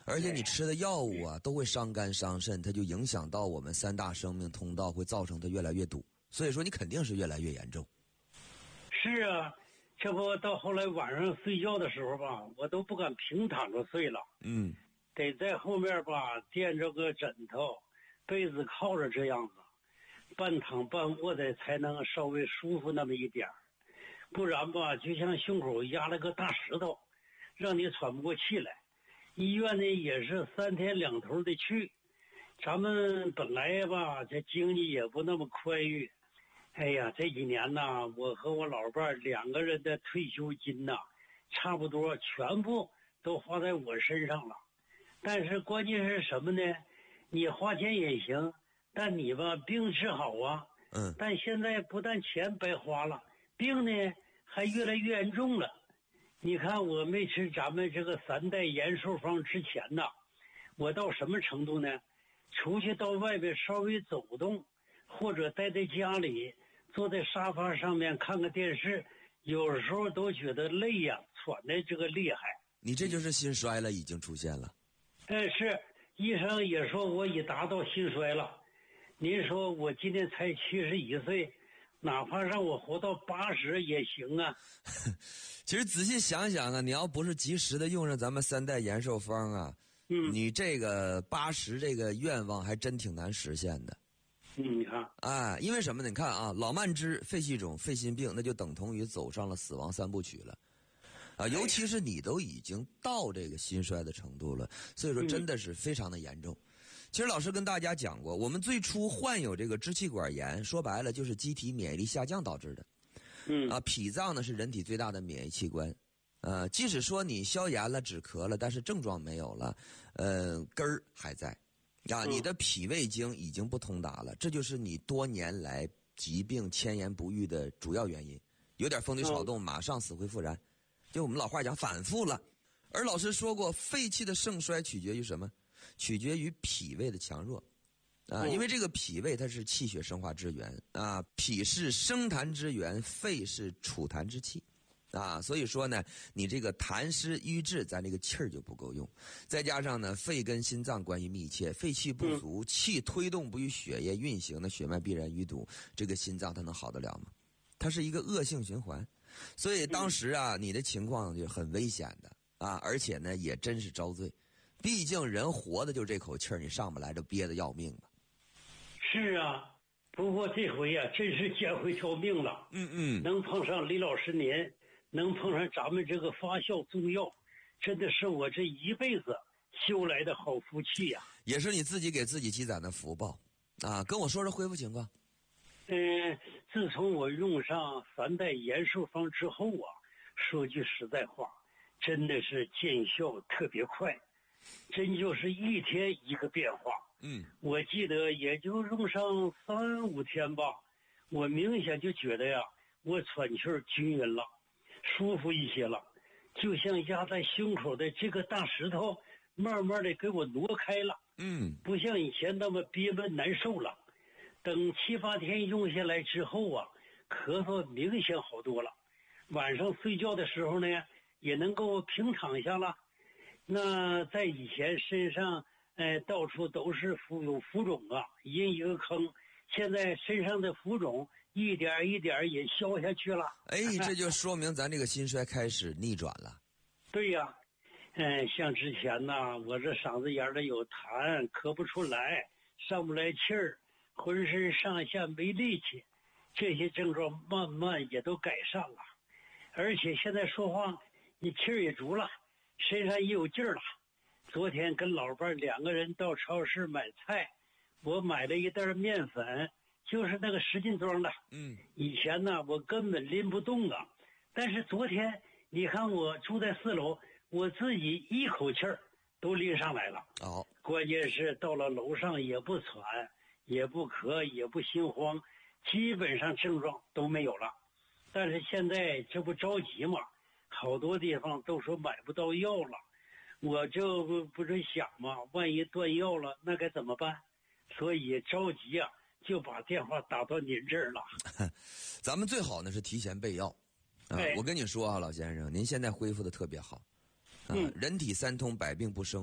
而且你吃的药物啊，都会伤肝伤肾，它就影响到我们三大生命通道，会造成它越来越堵。所以说你肯定是越来越严重。 是啊，这不到后来晚上睡觉的时候吧，我都不敢平躺着睡了，得在后面吧垫着个枕头，被子靠着这样子，半躺半卧的才能稍微舒服那么一点儿，不然吧就像胸口压了个大石头，让你喘不过气来。医院呢也是3天2头的去，咱们本来吧这经济也不那么宽裕，哎呀，这几年呐，我和我老伴2个人的退休金呐，差不多全部都花在我身上了。但是关键是什么呢？你花钱也行，但你吧病治好啊。但现在不但钱白花了，病呢还越来越严重了。你看我没吃咱们这个3代延寿方之前呐，我到什么程度呢？出去到外边稍微走动，或者待在家里，坐在沙发上面看个电视，有时候都觉得累呀，喘的这个厉害。 你这就是心衰了，已经出现了。 是，医生也说我已达到心衰了。您说我今年才71岁，哪怕让我活到80也行啊。 其实仔细想想啊，你要不是及时的用上咱们3代延寿方啊，你这个80这个愿望还真挺难实现的。 你看， 因为什么呢？你看啊，老慢支、肺气肿、肺心病，那就等同于走上了死亡3部曲了。尤其是你都已经到这个心衰的程度了，所以说真的是非常的严重。其实老师跟大家讲过，我们最初患有这个支气管炎，说白了就是机体免疫力下降导致的。脾脏呢是人体最大的免疫器官。即使说你消炎了、止咳了，但是症状没有了，根儿还在。你的脾胃经已经不通达了，这就是你多年来疾病迁延不愈的主要原因。有点风吹草动，马上死灰复燃。就我们老话讲反复了。而老师说过，肺气的盛衰取决于什么？取决于脾胃的强弱。因为这个脾胃它是气血生化之源脾是生痰之源，肺是储痰之器所以说呢，你这个痰湿瘀滞，咱这个气儿就不够用。再加上呢，肺跟心脏关系密切，肺气不足，气推动不与血液运行，那血脉必然淤堵，这个心脏它能好得了吗？它是一个恶性循环。所以当时你的情况就很危险的而且呢也真是遭罪。毕竟人活的就这口气儿，你上不来就憋得要命了。 是啊，不过这回呀真是捡回条命了。能碰上李老师您，能碰上咱们这个发酵中药，真的是我这一辈子修来的好福气呀。 也是你自己给自己积攒的福报跟我说说恢复情况。 自从我用上3代延寿方之后说句实在话，真的是见效特别快，真就是一天一个变化。我记得也就用上3、5天吧，我明显就觉得我喘气儿均匀了，舒服一些了，就像压在胸口的这个大石头慢慢的给我挪开了。不像以前那么憋闷难受了。等7、8天用下来之后咳嗽明显好多了，晚上睡觉的时候呢也能够平躺下了。那在以前身上到处都是有浮肿阴一个坑，现在身上的浮肿一点一点也消下去了。 这就说明咱这个心衰开始逆转了。 对呀，像之前我这嗓子眼里有痰，咳不出来，上不来气儿，浑身上下没力气，这些症状慢慢也都改善了。而且现在说话你气儿也足了，身上也有劲儿了。昨天跟老伴2个人到超市买菜，我买了一袋面粉，就是那个10斤装的。以前我根本拎不动但是昨天你看我住在4楼，我自己一口气儿都拎上来了。关键是到了楼上也不喘，也不咳，也不心慌，基本上症状都没有了。但是现在这不着急嘛，好多地方都说买不到药了，我就不是想嘛，万一断药了那该怎么办？所以着急就把电话打到您这儿了。 咱们最好呢是提前备药我跟你说老先生，您现在恢复的特别好人体3通，百病不生。